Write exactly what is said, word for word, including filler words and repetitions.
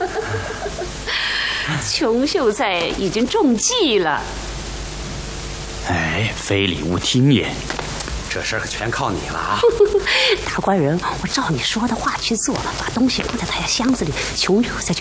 穷秀才已经中计了。 哎，非礼勿听也。这事儿可全靠你了啊！ 大官人，我照你说的话去做，把东西放在他家箱子里，穷秀才就